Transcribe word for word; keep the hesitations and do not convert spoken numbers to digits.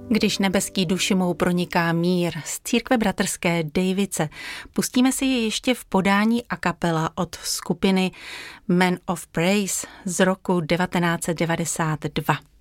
Když nebeský duši mou proniká mír z církve bratrské Dejvice, pustíme si ji ještě v podání a kapela od skupiny Men of Praise z roku devatenáct set devadesát dva.